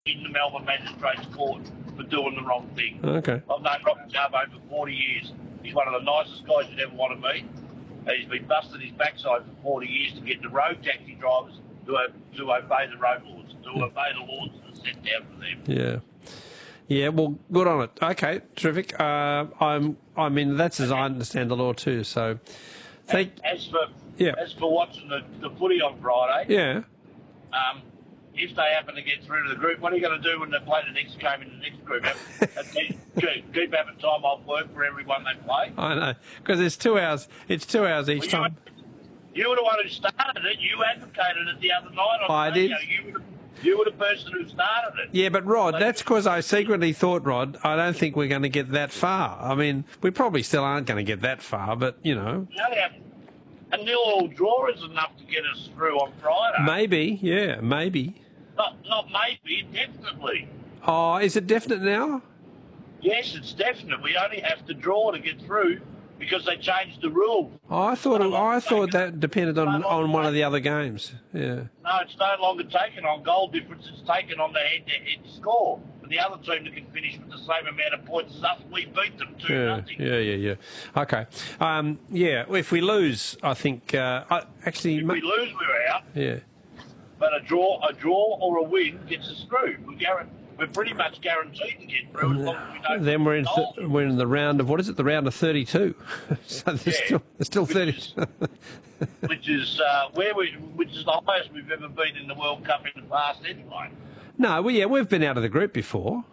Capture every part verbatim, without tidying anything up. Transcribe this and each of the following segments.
in the Melbourne Magistrates Court for doing the wrong thing. Okay. I've known Rocky Jarbo for forty years. He's one of the nicest guys you'd ever want to meet. And he's been busting his backside for forty years to get the road taxi drivers to, uh, to obey the road laws, to obey the laws that are set down for them. Yeah. Yeah, well, good on it. Okay, terrific. Uh, I'm, I mean, that's as I understand the law too, so... Thank, as, for, yeah. as for watching the, the footy on Friday... Yeah. Um, if they happen to get through to the group, what are you going to do when they play the next game in the next group? keep, keep having time off work for everyone they play? I know, because it's two hours, it's two hours each well, time. You were the one who started it. You advocated it the other night. On I radio. did. You were, you were the person who started it. Yeah, but Rod, that's because I secretly thought, Rod, I don't think we're going to get that far. I mean, we probably still aren't going to get that far, but, you know. A nil-all draw is enough to get us through on Friday. Maybe, yeah, maybe. Not, not maybe, definitely. Oh, is it definite now? Yes, it's definite. We only have to draw to get through because they changed the rule. Oh, I thought it, I thought that depended on, on one of the other games. Yeah. No, it's no longer taken on goal difference. It's taken on the head-to-head score. And the other team that can finish with the same amount of points as us, we beat them two yeah, nothing. Yeah, yeah, yeah. Okay. Um, yeah, if we lose, I think uh, I, actually. If we lose, we're out. Yeah. But a draw, a draw or a win gets us through. We're, guaranteed, we're pretty much guaranteed to get through. As long as we don't then we're in th- we're in the round of what is it? The round of thirty-two. So there's yeah. still there's still which thirty. Is, which is uh, where we, which is the highest we've ever been in the World Cup in the past, anyway. No, well, yeah, we've been out of the group before.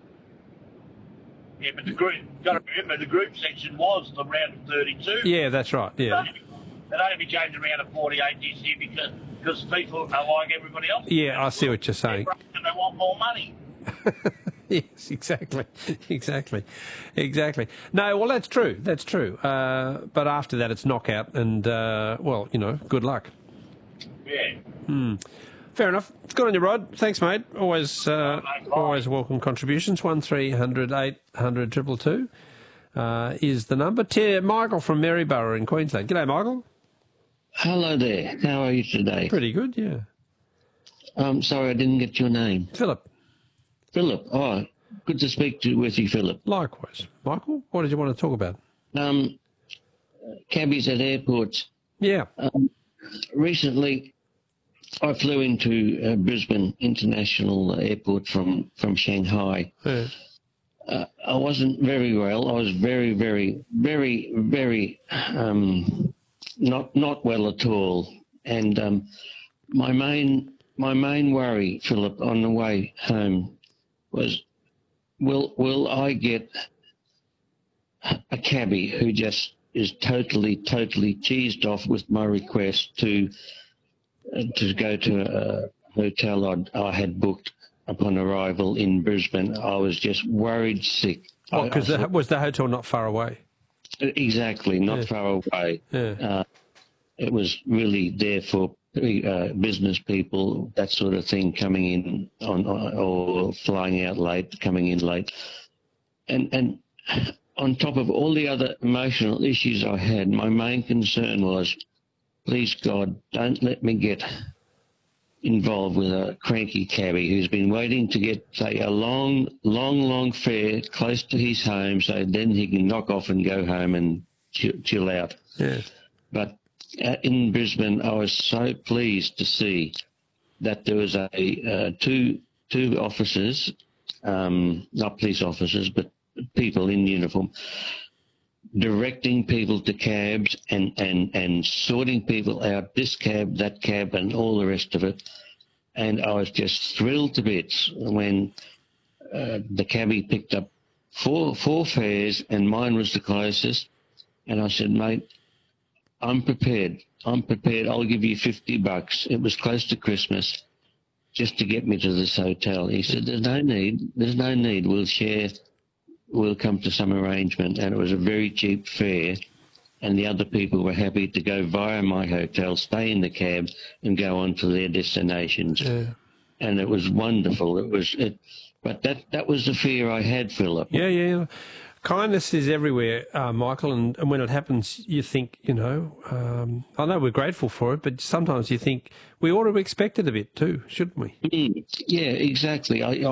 Yeah, but the group, you've got to remember, the group section was the round of thirty-two. Yeah, that's right. Yeah. It only became the round of forty-eight this year because because people are like everybody else. Yeah, I see what you're saying. And they want more money. Yes, exactly, exactly, exactly. No, well, that's true. That's true. Uh, but after that, it's knockout, and uh, well, you know, good luck. Yeah. Hmm. Fair enough. Good on you, Rod. Thanks, mate. Always, uh, always welcome contributions. One three hundred eight hundred triple two uh, is the number. T- Michael from Maryborough in Queensland. G'day, Michael. Hello there. How are you today? Pretty good, yeah. Um, sorry, I didn't get your name. Philip. Philip. Oh, good to speak to with you, Philip. Likewise. Michael, what did you want to talk about? Um, cabbies at airports. Yeah. Um, recently, I flew into uh, Brisbane International Airport from, from Shanghai. Yeah. Uh, I wasn't very well. I was very, very, very, very um, not not well at all. And um, my main my main worry, Philip, on the way home was, will will I get a cabbie who just is totally, totally cheesed off with my request to uh, to go to a hotel I'd, I had booked upon arrival in Brisbane. I was just worried sick. Oh, because was the hotel not far away? Exactly, not yeah. far away. Yeah. Uh, it was really there for uh, business people, that sort of thing, coming in on or flying out late, coming in late. And and on top of all the other emotional issues I had, my main concern was, please God, don't let me get involved with a cranky cabbie who's been waiting to get, say, a long, long, long fare close to his home so then he can knock off and go home and chill, chill out. Yeah. But uh, in Brisbane, I was so pleased to see that there was a uh, two two officers, um, not police officers, but people in uniform, directing people to cabs and, and, and sorting people out, this cab, that cab, and all the rest of it. And I was just thrilled to bits when uh, the cabbie picked up four four fares and mine was the closest. And I said, mate, I'm prepared. I'm prepared. I'll give you fifty bucks. It was close to Christmas just to get me to this hotel. He said, there's no need. There's no need. We'll share. We'll come to some arrangement. And it was a very cheap fare. And the other people were happy to go via my hotel, stay in the cab, and go on to their destinations. Yeah. And it was wonderful. It was, it, but that that was the fear I had, Philip. Yeah, yeah. kindness is everywhere, uh, Michael, and, and when it happens, you think, you know, um, I know we're grateful for it, but sometimes you think we ought to expect it a bit too, shouldn't we? Mm, yeah, exactly. I,